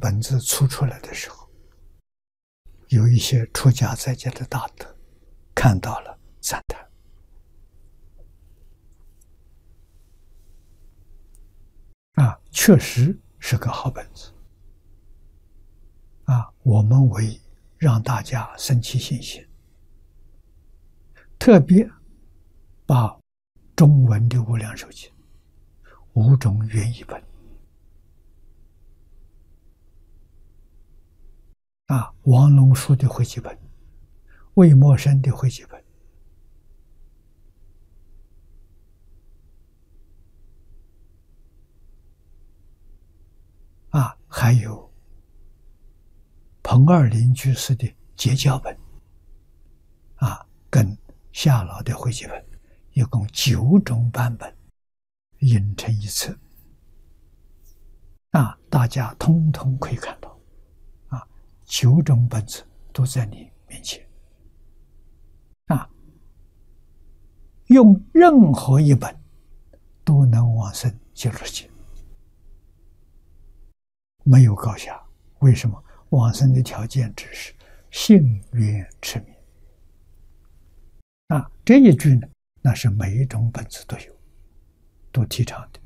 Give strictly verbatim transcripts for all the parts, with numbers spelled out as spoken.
本子出出来的时候，有一些出家在家的大德看到了赞叹。啊，确实是个好本子。啊，我们为让大家生起信心，特别把中文的无量寿经五种原译本啊，王龙书的汇集本、魏默生的汇集本啊，还有彭二林居士的结教本啊，跟夏老的汇集本，一共九种版本印成一册啊，大家通通可以看到啊，九种本子都在你面前啊，用任何一本都能往生极乐世界，没有高下。为什么？往生的条件只是信愿持名啊，这一句呢，那是每一种本子都有，都提倡的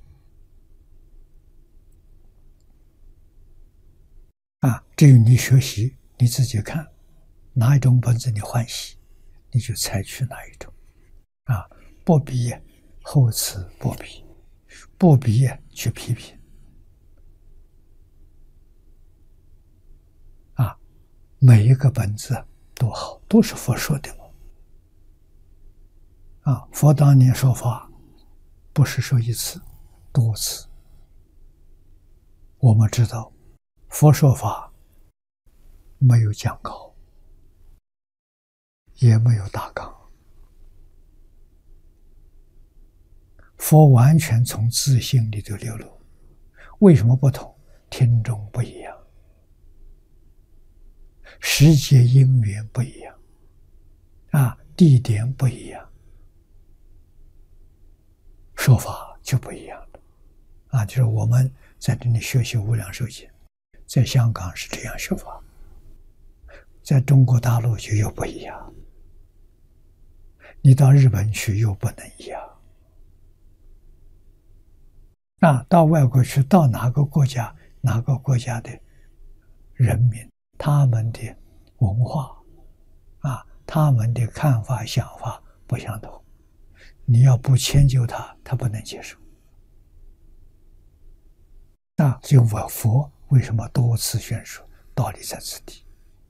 啊。至于你学习，你自己看哪一种本子你欢喜，你就采取哪一种啊，不必厚此薄彼，不必去批评啊。每一个本子都好，都是佛说的啊。佛当年说法不是说一次，多次。我们知道佛说法没有讲稿，也没有大纲，佛完全从自性里头流露。为什么不同？听众不一样，时节因缘不一样啊，地点不一样，说法就不一样了啊。就是我们在这里学习无量寿经，在香港是这样学法，在中国大陆就又不一样，你到日本去又不能一样啊，到外国去，到哪个国家，哪个国家的人民，他们的文化啊，他们的看法想法不相同，你要不迁就他，他不能接受。那就我佛为什么多次宣说道理在此地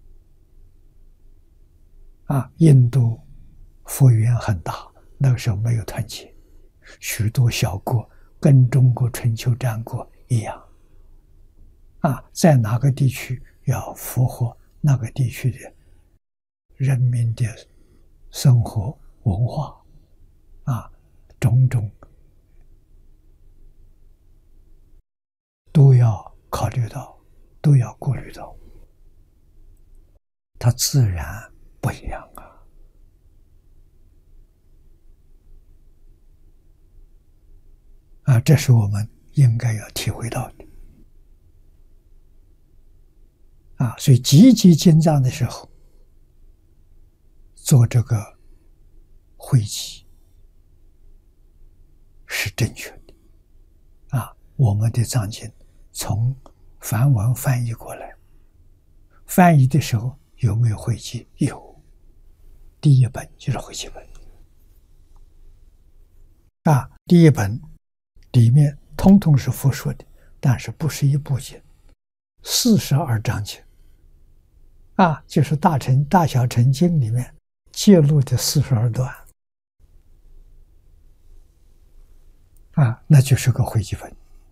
啊？印度佛缘很大，那个时候没有团结，许多小国跟中国春秋战国一样啊，在哪个地区要符合那个地区的人民的生活文化啊，种种都要考虑到，都要顾虑到，它自然不一样啊。啊，这是我们应该要体会到的啊。所以积极进藏的时候，做这个会集是正确的啊。我们的藏经从梵文翻译过来，翻译的时候有没有会集？有，第一本就是会集本啊。第一本里面通通是佛说的，但是不是一部经，四十二章经啊，就是大乘大小乘经里面揭露的四十二段啊，那就是个会集本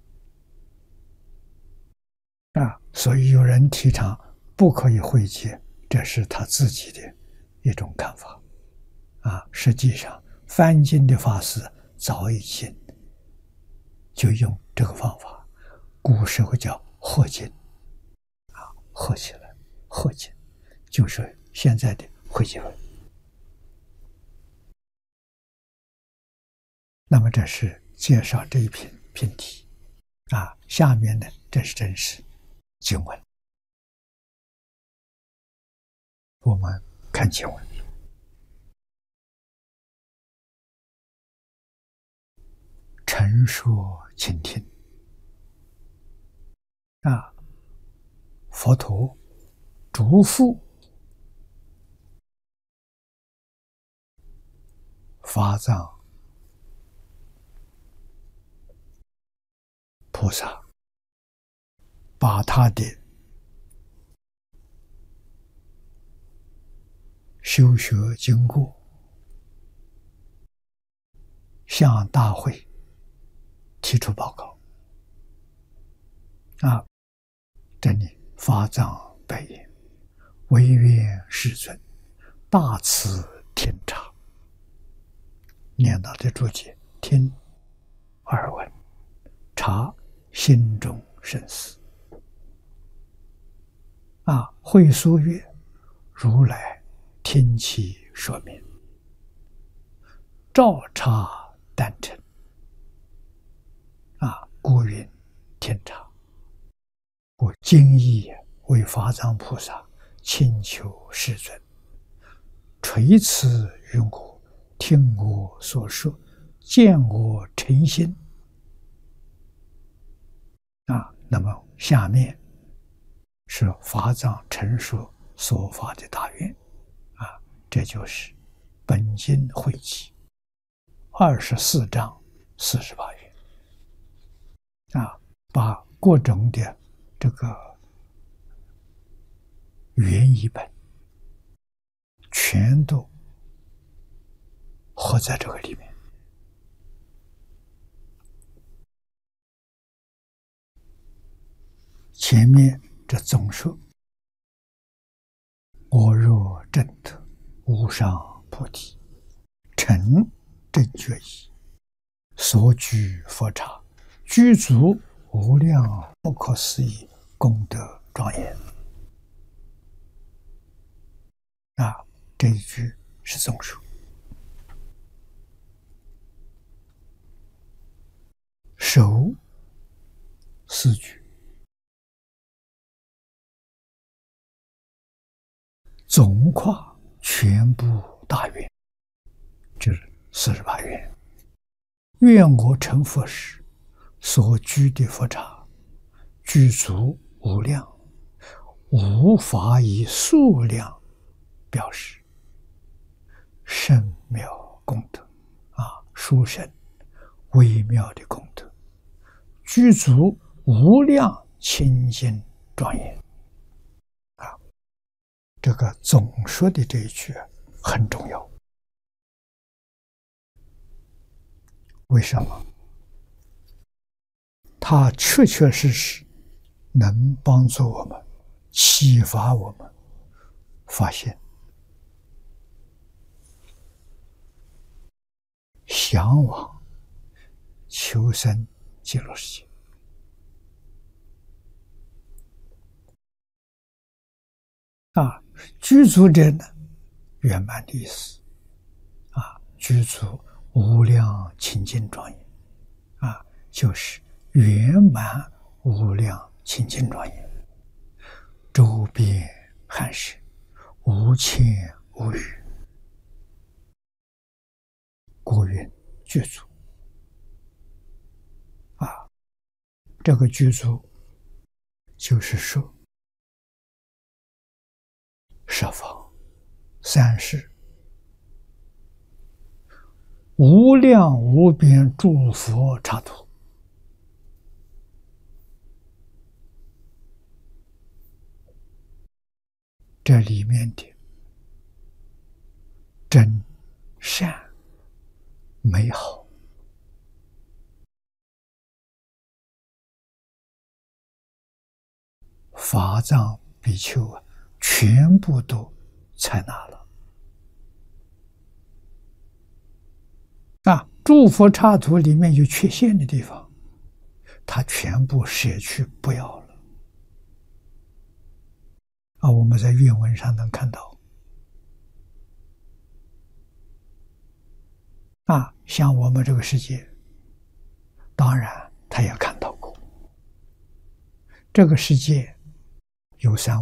啊。所以有人提倡不可以会集，这是他自己的一种看法啊。实际上翻经的法师早已经就用这个方法，古时候叫合经啊，合起来，合经就是现在的会集本。那么这是介绍这一篇品题啊，下面呢，这是真实经文。我们看经文。陈说倾听啊，佛陀嘱咐法藏菩萨，把他的修学经过向大会提出报告。啊，这里法藏白言：“唯愿世尊大慈天察。”念到的注解：听耳闻，察心中生死。啊，会疏曰：“如来听其说明，照察丹尘。”啊，故云天察。我今亦为法藏菩萨请求世尊，垂慈于我，听我所说，见我诚心。啊，那么下面是法藏陈述所发的大愿。啊，这就是本经汇集二十四章四十八愿。啊，把各种的这个原译本全都合在这个里面。前面这总说：“我若证得无上菩提，成正觉意，所居佛刹，具足无量不可思议功德庄严。”啊，这一句是总数。首四句，总括全部大愿，就是四十八愿。愿我成佛时，所居的佛刹，具足无量，无法以数量表示。甚妙功德啊，殊胜微妙的功德，具足无量清净庄严。啊，这个总说的这一句很重要。为什么？它确确实实能帮助我们，启发我们发现向往求生极乐世界。啊，具足者呢，圆满的意思。啊，具足无量清净庄严。啊，就是圆满无量清净庄严，周遍含摄，无欠无余。故云具足。啊，这个具足就是说十方三世无量无边诸佛刹土，这里面的真善美好，法藏比丘啊，全部都采纳了。啊，诸佛刹土里面有缺陷的地方，他全部舍去不要了。啊，我们在原文上能看到。啊，像我们这个世界，当然他也看到过。这个世界有三